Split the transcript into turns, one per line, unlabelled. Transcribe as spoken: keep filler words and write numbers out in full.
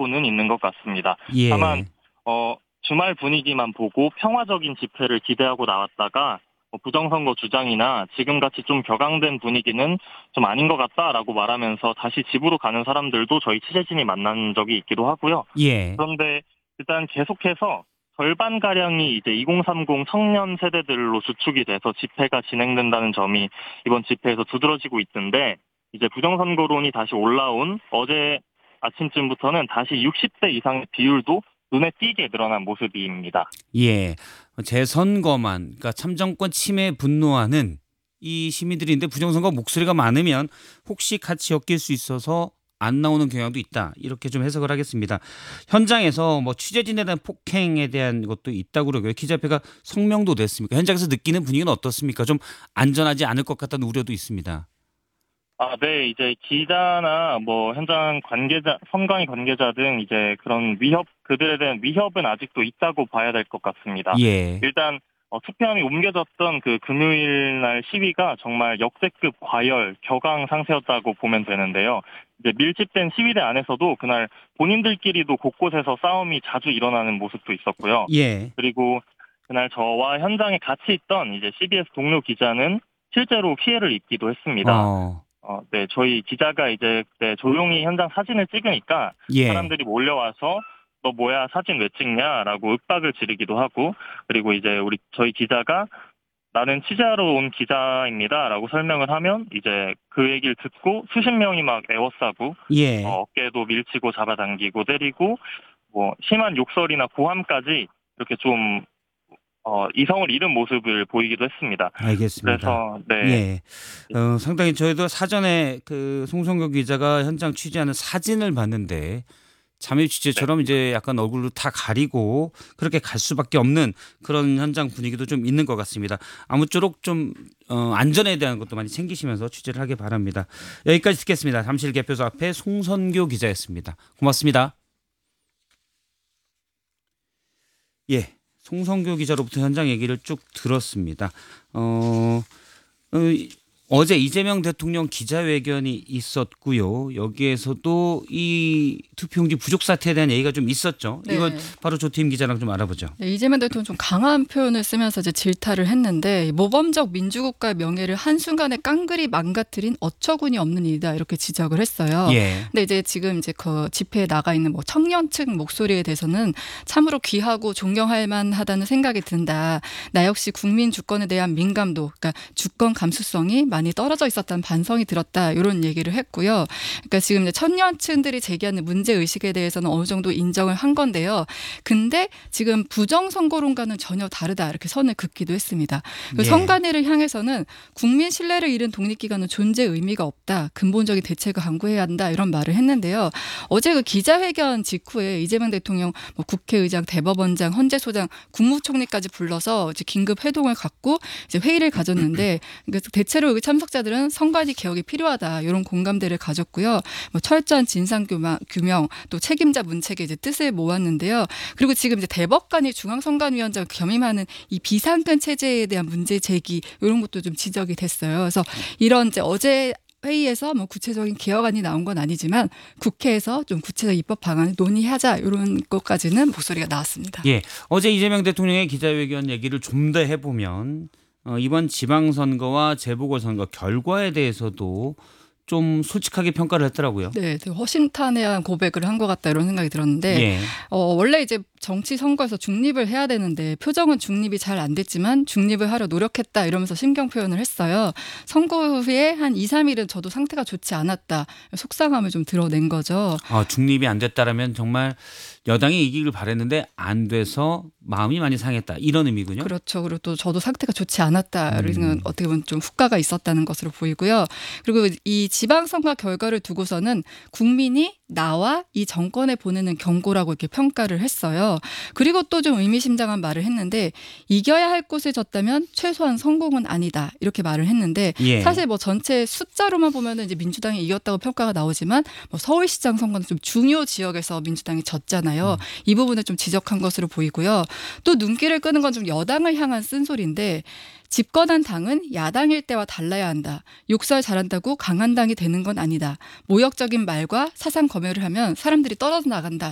일부는 있는 것 같습니다.
예.
다만 어, 주말 분위기만 보고 평화적인 집회를 기대하고 나왔다가 뭐 부정선거 주장이나 지금같이 좀 격앙된 분위기는 좀 아닌 것 같다라고 말하면서 다시 집으로 가는 사람들도 저희 취재진이 만난 적이 있기도 하고요.
예.
그런데 일단 계속해서 절반가량이 이제 이공삼공 청년 세대들로 주축이 돼서 집회가 진행된다는 점이 이번 집회에서 두드러지고 있던데, 이제 부정선거론이 다시 올라온 어제 아침쯤부터는 다시 육십 대 이상의 비율도 눈에 띄게 늘어난 모습입니다.
예. 재선거만, 그러니까 참정권 침해에 분노하는 이 시민들인데 부정선거 목소리가 많으면 혹시 같이 엮일 수 있어서 안 나오는 경향도 있다. 이렇게 좀 해석을 하겠습니다. 현장에서 뭐 취재진에 대한 폭행에 대한 것도 있다고 그러고요. 기자협회가 성명도 냈습니까? 현장에서 느끼는 분위기는 어떻습니까? 좀 안전하지 않을 것 같다는 우려도 있습니다.
아, 네, 이제 기자나 뭐 현장 관계자, 선관위 관계자 등 이제 그런 위협, 그들에 대한 위협은 아직도 있다고 봐야 될 것 같습니다.
예.
일단 어, 투표함이 옮겨졌던 그 금요일 날 시위가 정말 역대급 과열, 격앙 상태였다고 보면 되는데요. 이제 밀집된 시위대 안에서도 그날 본인들끼리도 곳곳에서 싸움이 자주 일어나는 모습도 있었고요.
예.
그리고 그날 저와 현장에 같이 있던 이제 씨비에스 동료 기자는 실제로 피해를 입기도 했습니다.
어.
어, 네, 저희 기자가 이제 그때 조용히 현장 사진을 찍으니까
예.
사람들이 몰려와서 너 뭐야 사진 왜 찍냐라고 윽박을 지르기도 하고, 그리고 이제 우리 저희 기자가 나는 취재하러 온 기자입니다라고 설명을 하면 이제 그 얘기를 듣고 수십 명이 막 에워싸고
예.
어, 어깨도 밀치고 잡아당기고 때리고 뭐 심한 욕설이나 고함까지 이렇게 좀 어, 이성을 잃은 모습을 보이기도 했습니다.
알겠습니다.
그래서 네.
예. 어, 상당히 저희도 사전에 그 송성교 기자가 현장 취재하는 사진을 봤는데 잠입 취재처럼
네.
이제 약간 얼굴로 다 가리고 그렇게 갈 수밖에 없는 그런 현장 분위기도 좀 있는 것 같습니다. 아무쪼록 좀 어, 안전에 대한 것도 많이 챙기시면서 취재를 하길 바랍니다. 여기까지 듣겠습니다. 잠실 개표소 앞에 송선교 기자였습니다. 고맙습니다. 예. 송성교 기자로부터 현장 얘기를 쭉 들었습니다. 어, 어, 어제 이재명 대통령 기자회견이 있었고요. 여기에서도 이 투표용지 부족 사태에 대한 얘기가 좀 있었죠.
네.
이거 바로 조팀 기자랑 좀 알아보죠.
네, 이재명 대통령 좀 강한 표현을 쓰면서 이제 질타를 했는데 모범적 민주국가의 명예를 한순간에 깡그리 망가뜨린 어처구니 없는 일이다 이렇게 지적을 했어요.
예.
근데 이제 지금 이제 그 집회에 나가 있는 뭐 청년층 목소리에 대해서는 참으로 귀하고 존경할 만하다는 생각이 든다. 나 역시 국민 주권에 대한 민감도, 그러니까 주권 감수성이 많이 떨어져 있었다는 반성이 들었다 이런 얘기를 했고요. 그러니까 지금 이제 청년층들이 제기하는 문제 의식에 대해서는 어느 정도 인정을 한 건데요. 근데 지금 부정 선거론과는 전혀 다르다 이렇게 선을 긋기도 했습니다.
예.
선관위를 향해서는 국민 신뢰를 잃은 독립기관은 존재 의미가 없다. 근본적인 대책을 강구해야 한다 이런 말을 했는데요. 어제 그 기자회견 직후에 이재명 대통령 뭐 국회의장, 대법원장, 헌재소장, 국무총리까지 불러서 이제 긴급 회동을 갖고 이제 회의를 가졌는데 그래서 대체로 여기 참석자들은 선관위 개혁이 필요하다 이런 공감대를 가졌고요. 뭐 철저한 진상 규명, 규명 또 책임자 문책에 이제 뜻을 모았는데요. 그리고 지금 이제 대법관이 중앙선관위원장 겸임하는 이 비상근 체제에 대한 문제 제기 이런 것도 좀 지적이 됐어요. 그래서 이런 이제 어제 회의에서 뭐 구체적인 개혁안이 나온 건 아니지만 국회에서 좀 구체적 입법 방안을 논의하자 이런 것까지는 목소리가 나왔습니다.
예. 어제 이재명 대통령의 기자회견 얘기를 좀 더 해보면 어, 이번 지방선거와 재보궐선거 결과에 대해서도 좀 솔직하게 평가를 했더라고요.
네, 되게 허심탄회한 고백을 한 것 같다 이런 생각이 들었는데
예.
어, 원래 이제 정치 선거에서 중립을 해야 되는데 표정은 중립이 잘 안 됐지만 중립을 하려 노력했다 이러면서 심경 표현을 했어요. 선거 후에 한 이, 삼 일은 저도 상태가 좋지 않았다. 속상함을 좀 드러낸 거죠.
아, 중립이 안 됐다라면 정말 여당이 이기길 바랬는데 안 돼서 마음이 많이 상했다. 이런 의미군요.
그렇죠. 그리고 또 저도 상태가 좋지 않았다는
음.
어떻게 보면 좀 후과가 있었다는 것으로 보이고요. 그리고 이 지방선거 결과를 두고서는 국민이 나와 이 정권에 보내는 경고라고 이렇게 평가를 했어요. 그리고 또 좀 의미심장한 말을 했는데 이겨야 할 곳에 졌다면 최소한 성공은 아니다 이렇게 말을 했는데
예.
사실 뭐 전체 숫자로만 보면은 이제 민주당이 이겼다고 평가가 나오지만 뭐 서울시장 선거는 좀 중요 지역에서 민주당이 졌잖아요. 음. 이 부분을 좀 지적한 것으로 보이고요. 또 눈길을 끄는 건 좀 여당을 향한 쓴소리인데 집권한 당은 야당일 때와 달라야 한다. 욕설 잘한다고 강한 당이 되는 건 아니다. 모욕적인 말과 사상 검열을 하면 사람들이 떨어져 나간다.